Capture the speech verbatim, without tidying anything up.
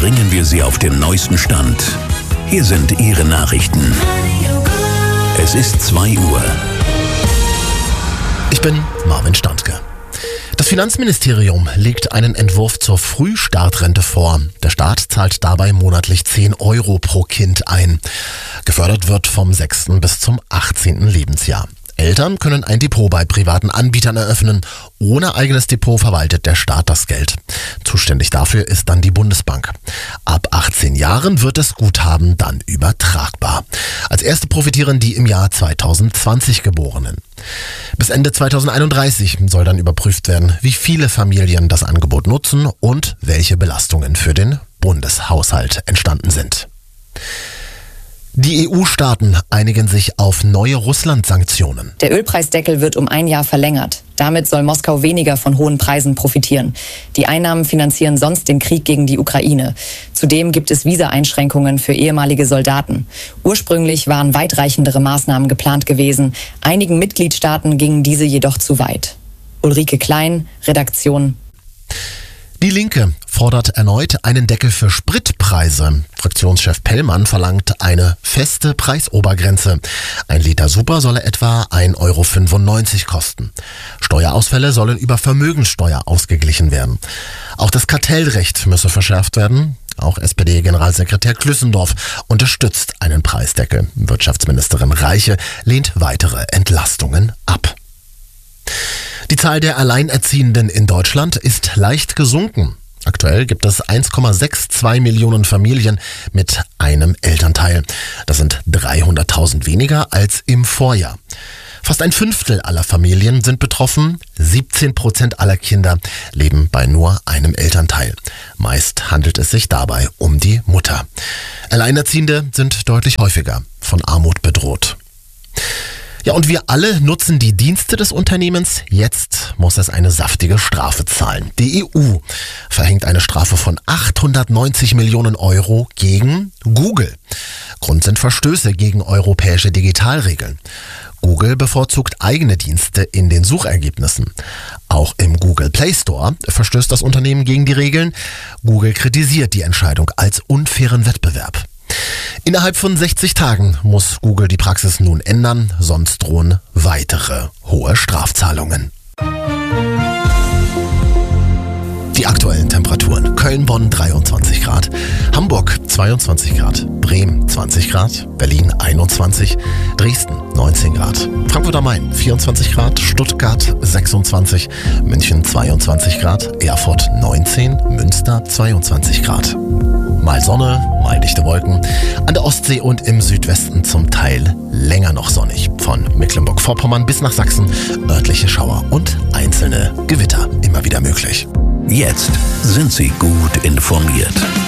bringen wir Sie auf den neuesten Stand. Hier sind Ihre Nachrichten. Es ist zwei Uhr. Ich bin Marvin Standke. Das Finanzministerium legt einen Entwurf zur Frühstartrente vor. Der Staat zahlt dabei monatlich zehn Euro pro Kind ein. Gefördert wird vom sechsten bis zum achtzehnten Lebensjahr. Eltern können ein Depot bei privaten Anbietern eröffnen. Ohne eigenes Depot verwaltet der Staat das Geld. Zuständig dafür ist dann die Bundesbank. Ab achtzehn Jahren wird das Guthaben dann übertragbar. Als erste profitieren die im Jahr zweitausendzwanzig Geborenen. Bis Ende zweitausendeinunddreißig soll dann überprüft werden, wie viele Familien das Angebot nutzen und welche Belastungen für den Bundeshaushalt entstanden sind. Die E U-Staaten einigen sich auf neue Russland-Sanktionen. Der Ölpreisdeckel wird um ein Jahr verlängert. Damit soll Moskau weniger von hohen Preisen profitieren. Die Einnahmen finanzieren sonst den Krieg gegen die Ukraine. Zudem gibt es Visa-Einschränkungen für ehemalige Soldaten. Ursprünglich waren weitreichendere Maßnahmen geplant gewesen. Einigen Mitgliedstaaten gingen diese jedoch zu weit. Ulrike Klein, Redaktion. Die Linke fordert erneut einen Deckel für Spritpreise. Fraktionschef Pellmann verlangt eine feste Preisobergrenze. Ein Liter Super solle etwa ein Euro fünfundneunzig kosten. Steuerausfälle sollen über Vermögenssteuer ausgeglichen werden. Auch das Kartellrecht müsse verschärft werden. Auch S P D-Generalsekretär Klüssendorf unterstützt einen Preisdeckel. Wirtschaftsministerin Reiche lehnt weitere Entlastungen ab. Die Zahl der Alleinerziehenden in Deutschland ist leicht gesunken. Aktuell gibt es eins Komma zweiundsechzig Millionen Familien mit einem Elternteil. Das sind dreihunderttausend weniger als im Vorjahr. Fast ein Fünftel aller Familien sind betroffen. siebzehn Prozent aller Kinder leben bei nur einem Elternteil. Meist handelt es sich dabei um die Mutter. Alleinerziehende sind deutlich häufiger von Armut bedroht. Ja, und wir alle nutzen die Dienste des Unternehmens. Jetzt muss es eine saftige Strafe zahlen. Die E U verhängt eine Strafe von achthundertneunzig Millionen Euro gegen Google. Grund sind Verstöße gegen europäische Digitalregeln. Google bevorzugt eigene Dienste in den Suchergebnissen. Auch im Google Play Store verstößt das Unternehmen gegen die Regeln. Google kritisiert die Entscheidung als unfairen Wettbewerb. Innerhalb von sechzig Tagen muss Google die Praxis nun ändern, sonst drohen weitere hohe Strafzahlungen. Die aktuellen Temperaturen: Köln-Bonn dreiundzwanzig Grad, Hamburg zweiundzwanzig Grad, Bremen zwanzig Grad, Berlin einundzwanzig, Dresden neunzehn Grad, Frankfurt am Main vierundzwanzig Grad, Stuttgart sechsundzwanzig, München zweiundzwanzig Grad, Erfurt neunzehn, Münster zweiundzwanzig Grad. Mal Sonne, mal dichte Wolken. An der Ostsee und im Südwesten zum Teil länger noch sonnig. Von Mecklenburg-Vorpommern bis nach Sachsen örtliche Schauer und einzelne Gewitter immer wieder möglich. Jetzt sind Sie gut informiert.